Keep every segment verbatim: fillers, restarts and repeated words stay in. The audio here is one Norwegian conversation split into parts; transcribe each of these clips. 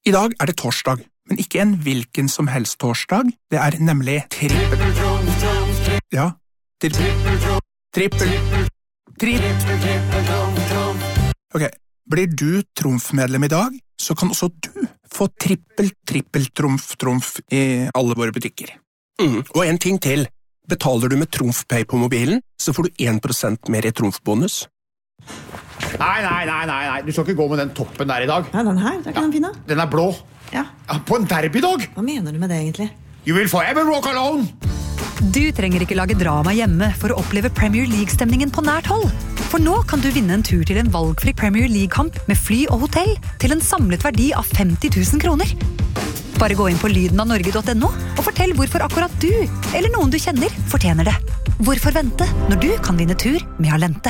I dag er det torsdag, men ikke en hvilken som helst torsdag. Det er nemlig trippel. Ja, trippel. Trippel. Trippel. Ok, blir du trumfmedlem i dag, så kan også du få trippel, trippel, trumf, trumf i alle våre butikker. Mm. Og en ting til. Betaler du med TrumfPay på mobilen, så får du en prosent mer i trumfbonus. Nei, nei, nei, nei, nei, du skal ikke gå med den toppen der i dag. Nei, den her, det er ikke den fine. Den er blå. Ja. Ja, på en derbydag. Hva mener du med det egentlig? You will forever walk alone. Du trenger ikke lage drama hjemme for å oppleve Premier League-stemningen på nært hold. For nå kan du vinne en tur til en valgfri Premier League-kamp med fly og hotell til en samlet verdi av femti tusen kroner. Bare gå inn på lyden av norge punktum no og fortell hvorfor akkurat du, eller noen du kjenner, fortjener det. Hvorfor vente når du kan vinne tur med Alente?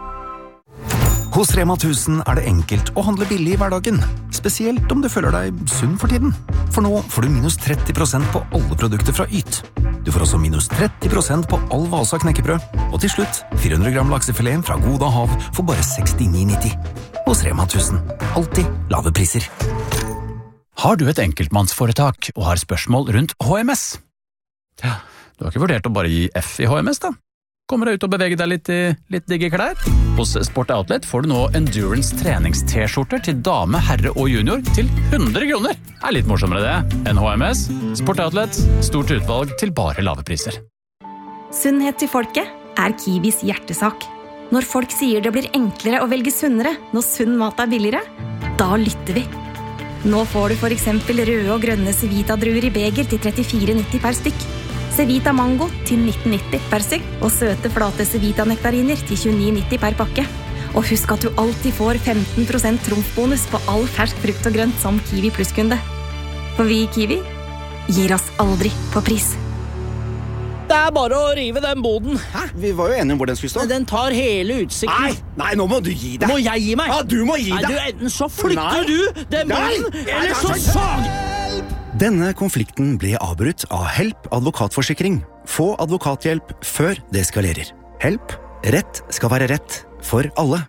Hos Rema tusen er det enkelt å handle billig i hverdagen, spesielt om du føler deg sunn for tiden. For nå får du minus tretti prosent på alle produkter fra Yt. Du får også minus tretti prosent på all Vasa knekkebrød, og til slutt fire hundre gram laksefilet fra Goda Hav for bare sekstini nitti. Hos Rema tusen, alltid lave priser. Har du et enkeltmannsforetak og har spørsmål rundt H M S? Ja, du har ikke vurdert å bare gi F i H M S da? Kommer deg ut og bevege deg litt i litt digge klær? Hos Sport Outlet får du nå Endurance trenings-t-skjorter til dame, herre og junior til hundre kroner. Det er litt morsommere det enn H M S. Sport Outlet, stort utvalg til bare lave priser. Sunnhet til folket er Kiwis hjertesak. Når folk sier det blir enklere å velge sunnere når sunn mat er billigere, da lytter vi. Nå får du for eksempel røde og grønne Cevita-druer i beger til trettifire nitti per stykk. Cevita Mango til nitten nitti per stykk, og søte flate Cevita-nektariner til tjueni nitti per pakke. Og husk at du alltid får femten prosent trumfbonus på all fersk frukt og grønt som Kiwi Plus-kunde. For vi i Kiwi gir oss aldri på pris. Det er bare å rive den boden. Hæ? Vi var jo enige om hvor den skulle stå. Den tar hele utsikten. Nei, nei, nå må du gi deg. Må jeg gi meg? Ja, du må gi nei, deg. Du, enten så flytter nei. du den boden, eller så sag! Denne konflikten ble avbrutt av Help advokatforsikring. Få advokathjelp før det eskalerer. Help. Rett skal være rett for alle.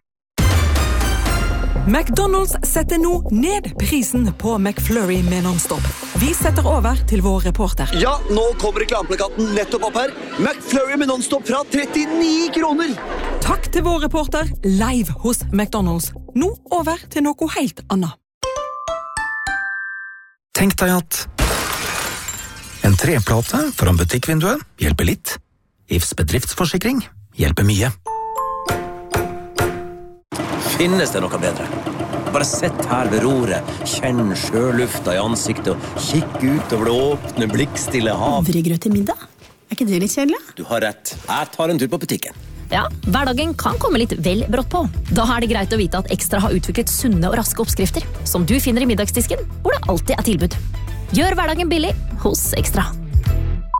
McDonald's setter nå ned prisen på McFlurry med non-stop. Vi setter over til vår reporter. Ja, nå kommer reklameplakaten nettopp opp her. McFlurry med non-stop fra trettini kroner. Takk til vår reporter, live hos McDonald's. Nå over til noe helt annet. Tenk deg at en treplate foran butikkvinduet hjelper litt. I F S bedriftsforsikring hjelper mye. Finnes det noe bedre? Bare sett her ved roret, kjenn sjølufta i ansiktet og kikk ut over det åpne, blikkstille hav. Havregrøt til middag? Er ikke det litt kjedelig? Du har rett. Jeg tar en tur på butikken. Ja, hverdagen kan komme litt vel brått på. Da er det greit å vite at Ekstra har utviklet sunne og raske oppskrifter, som du finner i middagsdisken, hvor det alltid er tilbud. Gjør hverdagen billig hos Ekstra.